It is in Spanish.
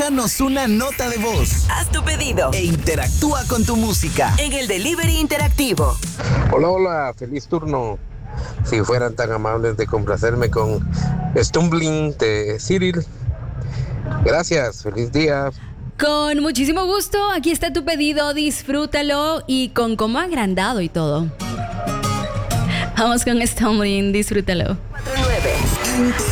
Déjanos una nota de voz. Haz tu pedido E interactúa con tu música en el Delivery Interactivo. Hola, hola, feliz turno. Si fueran tan amables de complacerme con Stumbling de Cyril. Gracias, feliz día. Con muchísimo gusto, aquí está tu pedido, disfrútalo y con cómo agrandado y todo. Vamos con Stumbling, disfrútalo. 49.